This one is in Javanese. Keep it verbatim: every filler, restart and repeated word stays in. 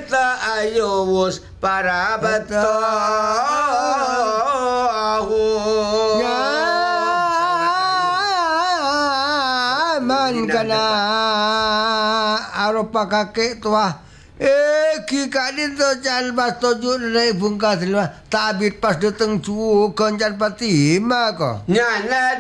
Eta ayo wus para beto Nyaman kana arupa kakek tua Eh kikadin to jan bas toju nai bungkas lima tabit pas datang cukan jan patima ko Nyana